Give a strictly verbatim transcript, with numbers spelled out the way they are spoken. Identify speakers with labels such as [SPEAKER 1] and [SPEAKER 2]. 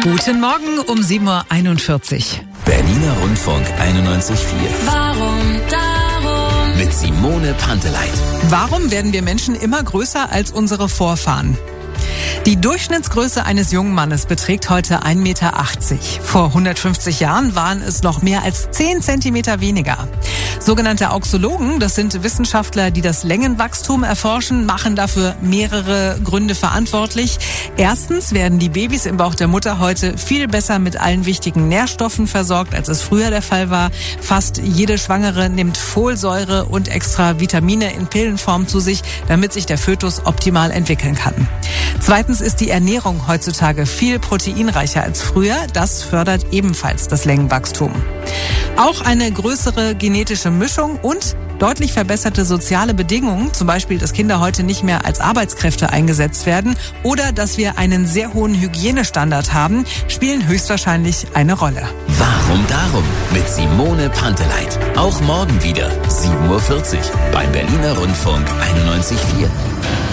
[SPEAKER 1] Guten Morgen um sieben Uhr einundvierzig.
[SPEAKER 2] Berliner Rundfunk einundneunzig Komma vier.
[SPEAKER 3] Warum darum?
[SPEAKER 2] Mit Simone Panteleit.
[SPEAKER 1] Warum werden wir Menschen immer größer als unsere Vorfahren? Die Durchschnittsgröße eines jungen Mannes beträgt heute ein Meter achtzig. Vor hundertfünfzig Jahren waren es noch mehr als zehn Zentimeter weniger. Sogenannte Auxologen, das sind Wissenschaftler, die das Längenwachstum erforschen, machen dafür mehrere Gründe verantwortlich. Erstens werden die Babys im Bauch der Mutter heute viel besser mit allen wichtigen Nährstoffen versorgt, als es früher der Fall war. Fast jede Schwangere nimmt Folsäure und extra Vitamine in Pillenform zu sich, damit sich der Fötus optimal entwickeln kann. Zweitens ist die Ernährung heutzutage viel proteinreicher als früher. Das fördert ebenfalls das Längenwachstum. Auch eine größere genetische Mischung und deutlich verbesserte soziale Bedingungen, zum Beispiel, dass Kinder heute nicht mehr als Arbeitskräfte eingesetzt werden oder dass wir einen sehr hohen Hygienestandard haben, spielen höchstwahrscheinlich eine Rolle.
[SPEAKER 2] Warum darum? Mit Simone Panteleit. Auch morgen wieder sieben Uhr vierzig beim Berliner Rundfunk einundneunzig Komma vier.